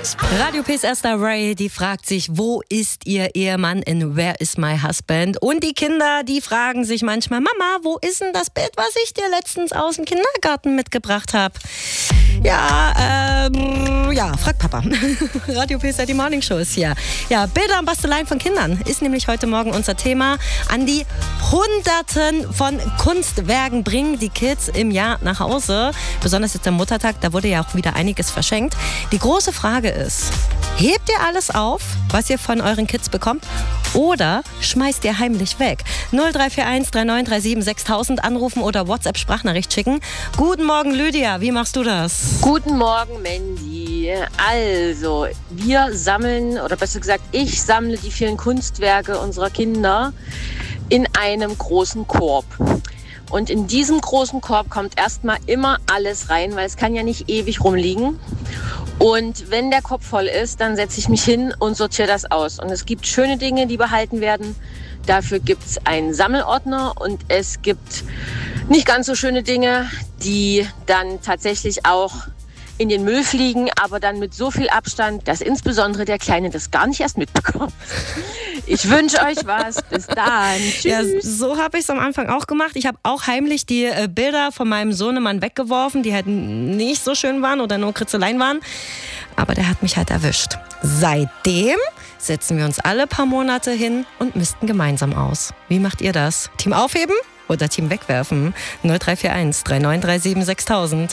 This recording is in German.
Radio P's erster Ray, die fragt sich, wo ist ihr Ehemann in Where is my husband? Und die Kinder, die fragen sich manchmal, Mama, wo ist denn das Bild, was ich dir letztens aus dem Kindergarten mitgebracht habe? Ja, frag Papa. Radio P's die Morning Show ist hier. Ja, Bilder und Basteleien von Kindern ist nämlich heute Morgen unser Thema. An die Hunderten von Kunstwerken bringen die Kids im Jahr nach Hause. Besonders jetzt am Muttertag, da wurde ja auch wieder einiges verschenkt. Die große Frage ist, hebt ihr alles auf, was ihr von euren Kids bekommt? Oder schmeißt ihr heimlich weg? 0341 3937 6000 anrufen oder WhatsApp-Sprachnachricht schicken. Guten Morgen, Lydia. Wie machst du das? Guten Morgen, Mandy. Also, wir sammeln, oder besser gesagt, ich sammle die vielen Kunstwerke unserer Kinder in einem großen Korb. Und in diesem großen Korb kommt erstmal immer alles rein, weil es kann ja nicht ewig rumliegen. Und wenn der Korb voll ist, dann setze ich mich hin und sortiere das aus. Und es gibt schöne Dinge, die behalten werden. Dafür gibt es einen Sammelordner und es gibt nicht ganz so schöne Dinge, die dann tatsächlich auch in den Müll fliegen, aber dann mit so viel Abstand, dass insbesondere der Kleine das gar nicht erst mitbekommt. Ich wünsche euch was. Bis dann. Tschüss. Ja, so habe ich es am Anfang auch gemacht. Ich habe auch heimlich die Bilder von meinem Sohnemann weggeworfen, die halt nicht so schön waren oder nur Kritzeleien waren. Aber der hat mich halt erwischt. Seitdem setzen wir uns alle paar Monate hin und missten gemeinsam aus. Wie macht ihr das? Team aufheben oder Team wegwerfen? 0341 3937 6000.